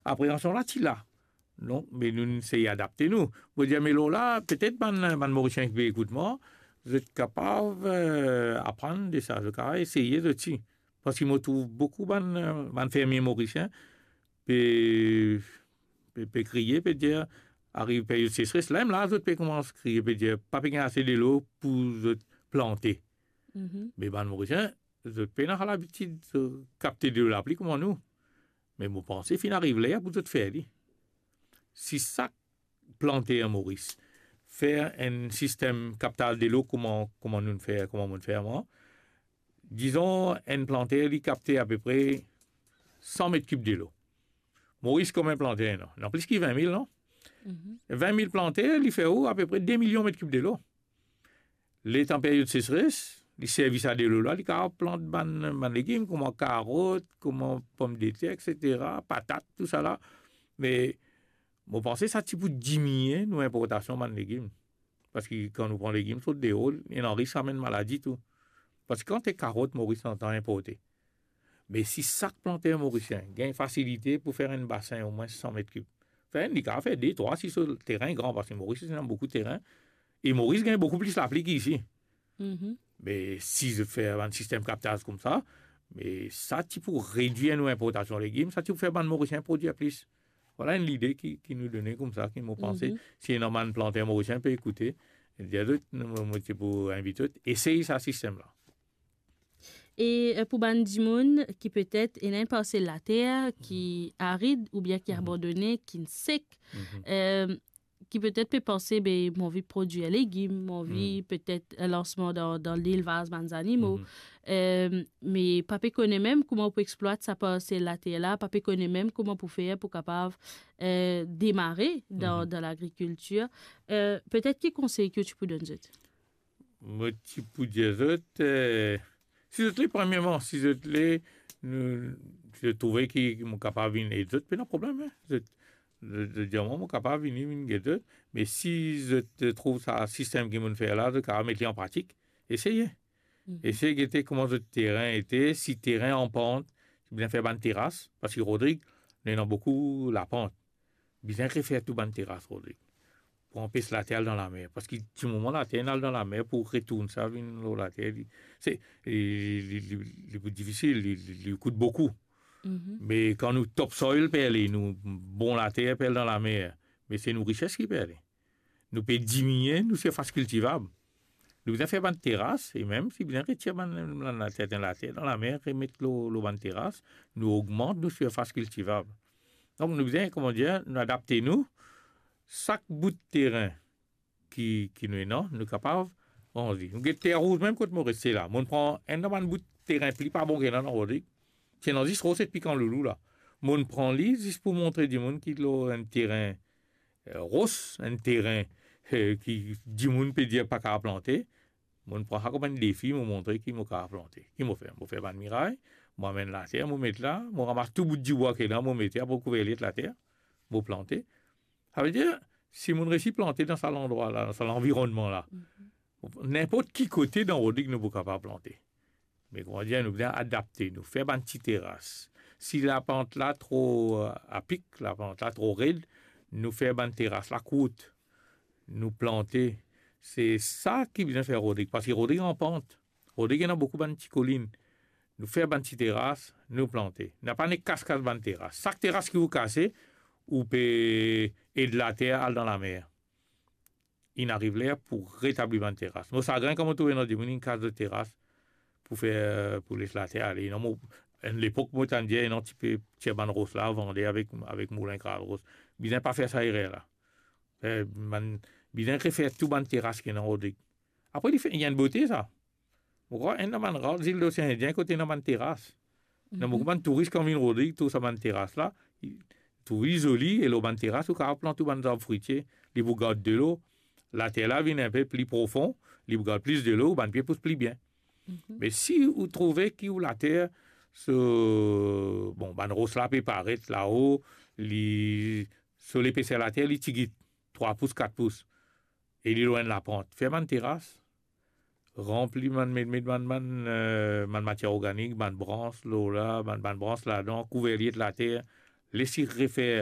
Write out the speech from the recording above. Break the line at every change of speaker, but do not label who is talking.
Appréhension là, tu là. Non, mais nous essayons d'adapter nous. Vous dire, mais là, peut-être, man Mauricien qui écoute moi, vous êtes capable d'apprendre de ça. Vous pouvez essayer de ça. Parce qu'il me trouve beaucoup de fermiers mauriciens, peut crier, peut dire, arrive période de sécheresse, là, vous peut commencer à crier, peut dire, pas bien assez de l'eau pour planter. Mais les Mauriciens, vous peut avoir l'habitude de capter de l'appli comme nous. Mais vous pensez, fin arrive là, pour tout faire. Si ça planter en Maurice, faire un système captage de l'eau, comment nous faire, moi, disons, un planter, il capte à peu près 100 mètres cubes de l'eau. Maurice, comme un planter, non? Non, plus qu'il 20 000, non? 20 000 planter, il fait où? À peu près 2 millions de mètres cubes de l'eau. Les températures de sécheresse, les services à de l'eau là, les plantes de légumes, comme carottes, comme pommes de terre, etc., patates, tout ça là. Mais, je pense que ça peut diminuer nos importations de légumes. Parce que quand nous prenons les légumes, sur des hauts, il en risque d'amener maladie tout. Parce que quand tes carottes, Maurice, on importé. Mais si chaque planteur mauricien a une facilité pour faire un bassin au moins 100 mètres cubes, il a fait 2, 3, 6 sur le terrain grand, parce que Maurice, il a beaucoup de terrain. Et Maurice gagne beaucoup plus l'appli qu'ici. Mais si je fais un système captage comme ça, mais ça, tu peux réduire nos importations de légumes, ça, tu peux faire un Mauricien produire plus. Voilà une idée qui nous donnait comme ça, qui m'a pensé. Si un homme planté mauricien peut écouter, il y a d'autres, nous pour inviter, essayer ce système-là.
Et pour Bandimoun, qui peut-être est passé la terre, qui est aride ou bien qui est abandonné, qui est sec, qui peut-être peut penser, ben, mon vie produire légumes, mon vie peut-être un lancement dans l'élevage des animaux. Mais papa connaît même comment on peut exploiter ça passer la terre là. Papa connaît même comment on peut faire pour capable démarrer dans l'agriculture. Peut-être quel conseil que tu peux donner?
Moi, tu peux dire, si je te l'ai, premièrement, si je te l'ai, je trouvais qu'ils sont capables de venir, pas de problème. Hein. Je dis, moi, je suis capable de venir, mais si je te trouve ça, un système qui me fait là, je vais mettre en pratique, essayez. Essayez de voir comment le terrain était, si le terrain en pente, bien faire une terrasse, parce que Rodrigue, il y en a beaucoup la pente. Bien refaire tout une terrasse, Rodrigue. Pour empêcher la terre dans la mer. Parce que du moment la terre dans la mer, pour retourner ça, la terre, c'est plus difficile, il coûte beaucoup. Mais quand nous topsoil perd, nous bon la terre perd dans la mer, mais c'est nos richesses qui perdent. Nous pouvons diminuer, nous surfaces cultivables. Nous avons fait une terrasse, et même si bien retirer la terre dans la mer et mettre l'eau dans la terrasse, nous augmentons nos surfaces cultivables. Donc nous devons, comment dire, nous adapter nous. Chaque bout de terrain qui nous est là, nous sommes capables, on dit. Nous avons terre rouge, même quand nous restons là. On prend un bout de terrain plus pas bon que là, on dit. C'est dans 10 roses et piquant loulou là. On prend lui juste pour montrer du monde qu'il a un terrain rose, un terrain qui du monde peut dire pas qu'à planter. On prend ça comme un défi, on montrer qu'il m'a qu'à planter. Qu'il m'a fait? On fait une miraille, on mène la terre, on met là, on ramasse tout bout du bois qui est là, on met pour couvrir la terre, on planter. Ça veut dire, si on réussit à planter dans cet endroit-là, dans cet environnement-là, n'importe qui côté dans Rodrigue, nous ne pouvons pas planter. Mais on dit, nous devons adapter, nous faire une petite terrasse. Si la pente là trop à pic, la pente là trop raide, nous faire une terrasse, la côte, nous planter. C'est ça qui vient faire Rodrigue. Parce que Rodrigue en pente. Rodrigue a beaucoup de petites collines. Nous faire une petite terrasse, nous planter. N'a pas une cascade de terrasse. Chaque terrasse qui vous casse, ou peut et de la terre dans la mer. Il arrive là pour rétablir une terrasse. Nous, ça grain comme on trouve dans une case de terrasse pour faire pour laisser la terre aller. Non, à l'époque, moi, t'en dis, un petit peu de rose là, vendait avec moulin crade rose. Bien pas faire ça là. Bien refaire tout une terrasse qui est dans Rodrigue. Après, il y a une beauté ça. Vous voyez, un homme rare, l'île d'océan Indien, côté dans une terrasse. Il y a beaucoup de touristes comme une Rodrigue, tout ça une terrasse là. Tout isolé, et l'eau en terrasse, ou quand on plante tout dans arbres fruitiers, les vous gardent de l'eau, la terre là vient un peu plus profond, les vous gardent plus de l'eau, ben pied pousse plus bien. Mais si vous trouvez que la terre, bon, ben rose là peut paraître là-haut, sur l'épaisseur de la terre, il tigite 3 pouces, 4 pouces, et il est loin de la pente. Faites une terrasse, remplis ma matière organique, ma branche, l'eau là, ma branche là-dedans, couverlier de la terre, laisser refaire